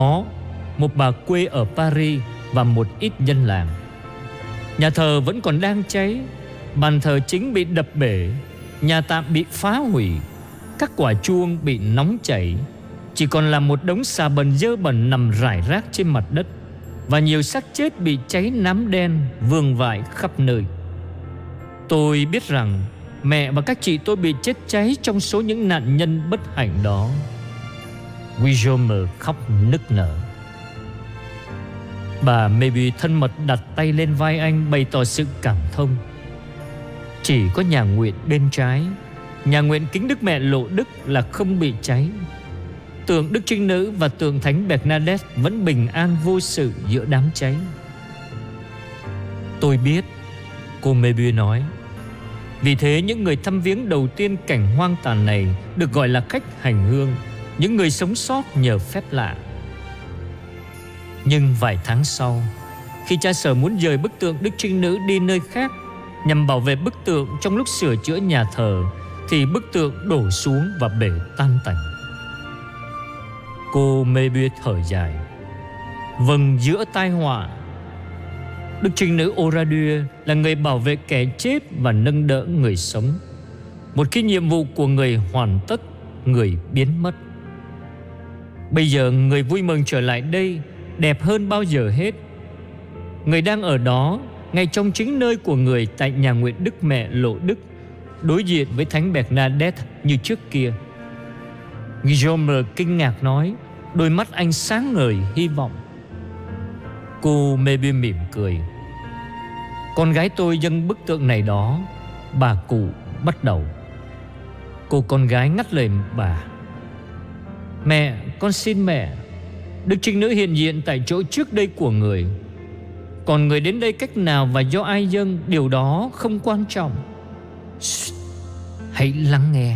Có một bà quê ở Paris và một ít dân làng. Nhà thờ vẫn còn đang cháy, bàn thờ chính bị đập bể, nhà tạm bị phá hủy, các quả chuông bị nóng chảy, chỉ còn là một đống xà bần dơ bẩn nằm rải rác trên mặt đất, và nhiều xác chết bị cháy nám đen vương vãi khắp nơi. Tôi biết rằng mẹ và các chị tôi bị chết cháy trong số những nạn nhân bất hạnh đó. Guillaume khóc nức nở. Bà Maybe thân mật đặt tay lên vai anh, bày tỏ sự cảm thông. Chỉ có nhà nguyện bên trái, nhà nguyện kính Đức Mẹ Lộ Đức, là không bị cháy. Tượng Đức Trinh Nữ và tượng Thánh Bernadette vẫn bình an vô sự giữa đám cháy. Tôi biết, cô Maybe nói. Vì thế những người thăm viếng đầu tiên cảnh hoang tàn này được gọi là khách hành hương, những người sống sót nhờ phép lạ. Nhưng vài tháng sau, khi cha Sở muốn dời bức tượng Đức Trinh Nữ đi nơi khác nhằm bảo vệ bức tượng trong lúc sửa chữa nhà thờ, thì bức tượng đổ xuống và bể tan tành. Cô Maybe thở dài. Vâng, giữa tai họa, Đức Trinh Nữ Oradour là người bảo vệ kẻ chết và nâng đỡ người sống. Một khi nhiệm vụ của người hoàn tất, người biến mất. Bây giờ người vui mừng trở lại đây, đẹp hơn bao giờ hết. Người đang ở đó, ngay trong chính nơi của người, tại nhà nguyện Đức Mẹ Lộ Đức, đối diện với Thánh Bernadette như trước kia. Guillaume kinh ngạc nói, đôi mắt anh sáng ngời hy vọng. Cô Maybe mỉm cười. Con gái tôi dâng bức tượng này đó, bà cụ bắt đầu. Cô con gái ngắt lời bà. Mẹ, con xin mẹ, Đức Trinh Nữ hiện diện tại chỗ trước đây của người. Còn người đến đây cách nào và do ai dâng, điều đó không quan trọng. Hãy lắng nghe.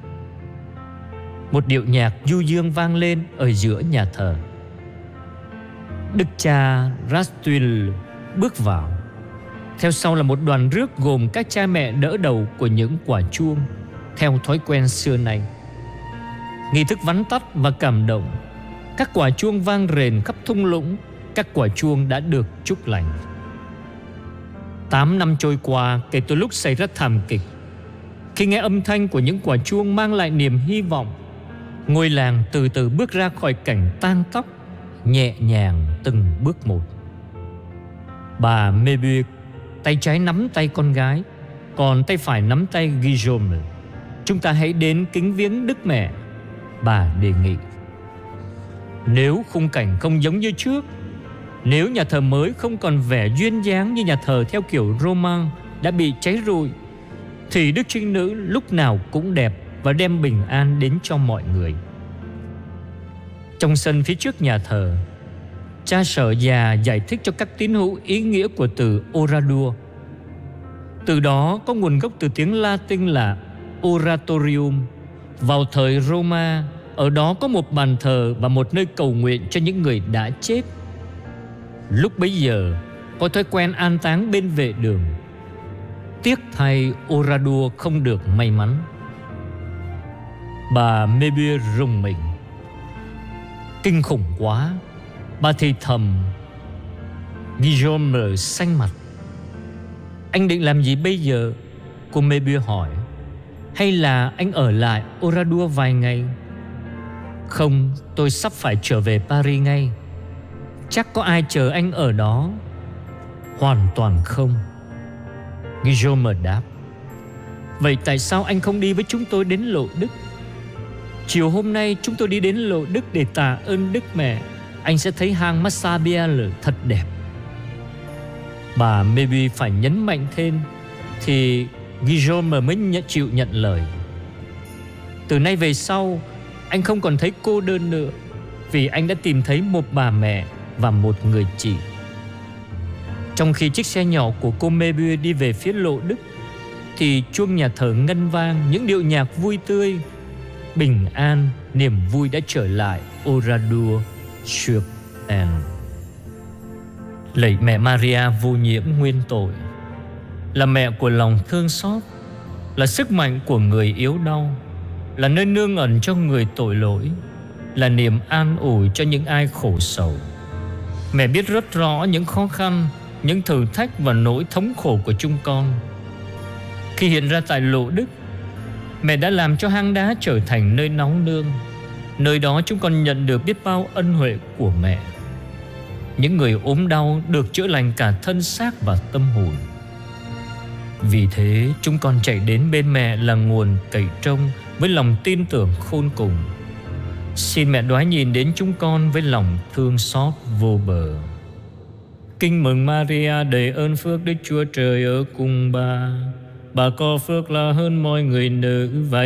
Một điệu nhạc du dương vang lên ở giữa nhà thờ. Đức cha Rastuil bước vào. Theo sau là một đoàn rước gồm các cha mẹ đỡ đầu của những quả chuông, theo thói quen xưa nay. Nghi thức vắn tắt và cảm động. Các quả chuông vang rền khắp thung lũng. Các quả chuông đã được chúc lành. 8 năm trôi qua kể từ lúc xảy ra thảm kịch. Khi nghe âm thanh của những quả chuông mang lại niềm hy vọng, ngôi làng từ từ bước ra khỏi cảnh tang tóc, nhẹ nhàng từng bước một. Bà Maybe tay trái nắm tay con gái, còn tay phải nắm tay Guillaume. Chúng ta hãy đến kính viếng Đức Mẹ, bà đề nghị. Nếu khung cảnh không giống như trước, nếu nhà thờ mới không còn vẻ duyên dáng như nhà thờ theo kiểu Roman đã bị cháy rụi, thì Đức Trinh Nữ lúc nào cũng đẹp và đem bình an đến cho mọi người. Trong sân phía trước nhà thờ, cha Sở già giải thích cho các tín hữu ý nghĩa của từ Oradour. Từ đó có nguồn gốc từ tiếng Latin là Oratorium. Vào thời Roma, ở đó có một bàn thờ và một nơi cầu nguyện cho những người đã chết. Lúc bấy giờ có thói quen an táng bên vệ đường. Tiếc thay Oradour không được may mắn. Bà Maybe rùng mình. Kinh khủng quá, bà thì thầm. Guillaume xanh mặt. Anh định làm gì bây giờ? Cô Maybe hỏi. Hay là anh ở lại Oradour vài ngày? Không, tôi sắp phải trở về Paris ngay. Chắc có ai chờ anh ở đó? Hoàn toàn không, Guillaume đáp. Vậy tại sao anh không đi với chúng tôi đến Lộ Đức? Chiều hôm nay chúng tôi đi đến Lộ Đức để tạ ơn Đức Mẹ. Anh sẽ thấy hang Massabielle thật đẹp. Bà Maybe phải nhấn mạnh thêm, thì Guillaume mới chịu nhận lời. Từ nay về sau, anh không còn thấy cô đơn nữa, vì anh đã tìm thấy một bà mẹ và một người chị. Trong khi chiếc xe nhỏ của cô Maybe đi về phía Lộ Đức, thì chuông nhà thờ ngân vang những điệu nhạc vui tươi. Bình an, niềm vui đã trở lại Oradour sur Aisne. Lạy mẹ Maria vô nhiễm nguyên tội, là mẹ của lòng thương xót, là sức mạnh của người yếu đau, là nơi nương ẩn cho người tội lỗi, là niềm an ủi cho những ai khổ sầu. Mẹ biết rất rõ những khó khăn, những thử thách và nỗi thống khổ của chúng con. Khi hiện ra tại Lộ Đức, mẹ đã làm cho hang đá trở thành nơi náu nương. Nơi đó chúng con nhận được biết bao ân huệ của mẹ. Những người ốm đau được chữa lành cả thân xác và tâm hồn. Vì thế chúng con chạy đến bên mẹ là nguồn cậy trông với lòng tin tưởng khôn cùng. Xin mẹ đoái nhìn đến chúng con với lòng thương xót vô bờ. Kinh mừng Maria, đầy ơn phước, Đức Chúa Trời ở cùng bà. Bà có phước là hơn mọi người nữ, và